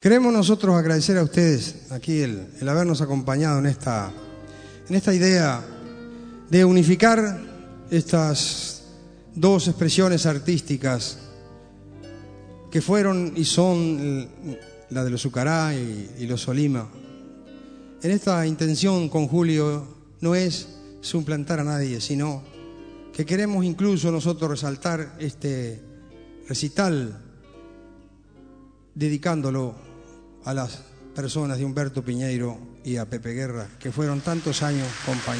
Queremos nosotros agradecer a ustedes aquí el habernos acompañado en esta idea de unificar estas dos expresiones artísticas que fueron y son la de los Zucará y los Solima. En esta intención con Julio no es suplantar a nadie, sino que queremos incluso nosotros resaltar este recital dedicándolo a las personas de Humberto Piñeiro y a Pepe Guerra, que fueron tantos años compañeros.